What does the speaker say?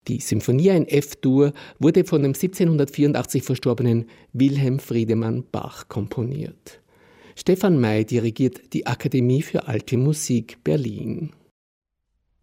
Die Symphonie in F-Dur wurde von dem 1784 verstorbenen Wilhelm Friedemann Bach komponiert. Stefan May dirigiert die Akademie für Alte Musik Berlin.